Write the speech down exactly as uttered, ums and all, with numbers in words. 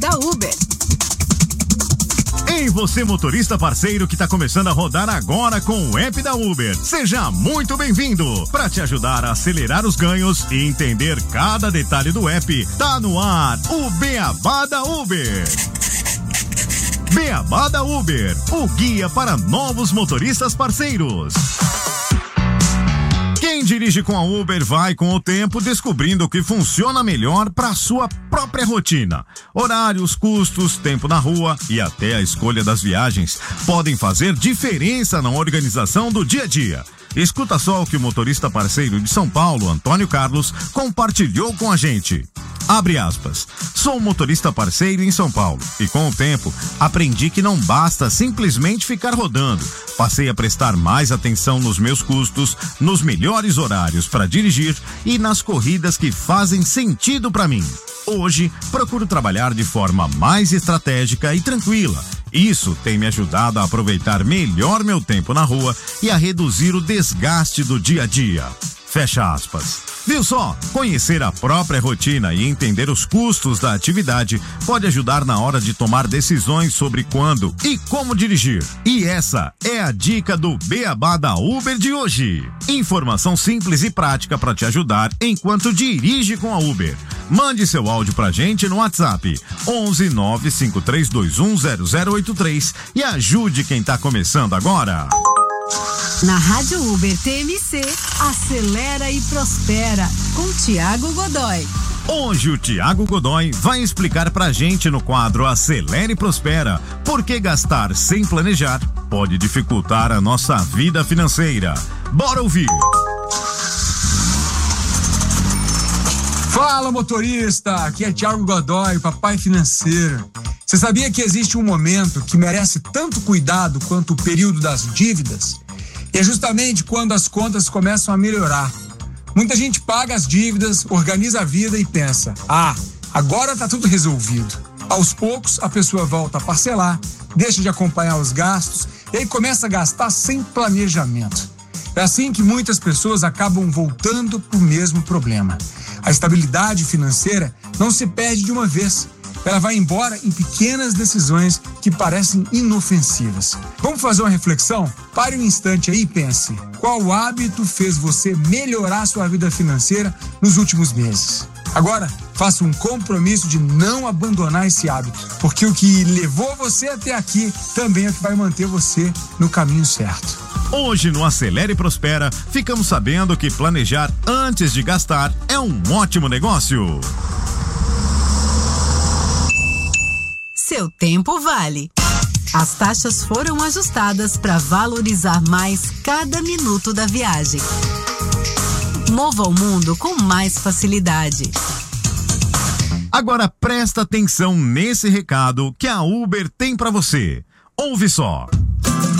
da Uber. Ei, você motorista parceiro que está começando a rodar agora com o app da Uber. Seja muito bem-vindo. Para te ajudar a acelerar os ganhos e entender cada detalhe do app, tá no ar o Beabá da Uber. Beabá da Uber, o guia para novos motoristas parceiros. Quem dirige com a Uber vai com o tempo descobrindo o que funciona melhor para a sua própria rotina. Horários, custos, tempo na rua e até a escolha das viagens podem fazer diferença na organização do dia a dia. Escuta só o que o motorista parceiro de São Paulo, Antônio Carlos, compartilhou com a gente. Abre aspas. Sou motorista parceiro em São Paulo e com o tempo aprendi que não basta simplesmente ficar rodando. Passei a prestar mais atenção nos meus custos, nos melhores horários para dirigir e nas corridas que fazem sentido para mim. Hoje, procuro trabalhar de forma mais estratégica e tranquila. Isso tem me ajudado a aproveitar melhor meu tempo na rua e a reduzir o desgaste do dia a dia. Fecha aspas. Viu só? Conhecer a própria rotina e entender os custos da atividade pode ajudar na hora de tomar decisões sobre quando e como dirigir. E essa é a dica do Beabá da Uber de hoje. Informação simples e prática para te ajudar enquanto dirige com a Uber. Mande seu áudio pra gente no WhatsApp onze nove cinco três dois um zero zero oito três e ajude quem tá começando agora. Na Rádio Uber T M C, acelera e prospera com Tiago Godoy. Hoje o Tiago Godoy vai explicar pra gente no quadro Acelera e Prospera por que gastar sem planejar pode dificultar a nossa vida financeira. Bora ouvir! Fala, motorista! Aqui é Tiago Godoy, papai financeiro. Você sabia que existe um momento que merece tanto cuidado quanto o período das dívidas? E é justamente quando as contas começam a melhorar. Muita gente paga as dívidas, organiza a vida e pensa: ah, agora tá tudo resolvido. Aos poucos, a pessoa volta a parcelar, deixa de acompanhar os gastos e aí começa a gastar sem planejamento. É assim que muitas pessoas acabam voltando pro mesmo problema. A estabilidade financeira não se perde de uma vez. Ela vai embora em pequenas decisões que parecem inofensivas. Vamos fazer uma reflexão? Pare um instante aí e pense. Qual hábito fez você melhorar sua vida financeira nos últimos meses? Agora, faça um compromisso de não abandonar esse hábito, porque o que levou você até aqui também é o que vai manter você no caminho certo. Hoje no Acelera e Prospera, ficamos sabendo que planejar antes de gastar é um ótimo negócio. Seu tempo vale. As taxas foram ajustadas para valorizar mais cada minuto da viagem. Mova o mundo com mais facilidade. Agora presta atenção nesse recado que a Uber tem para você. Ouve só.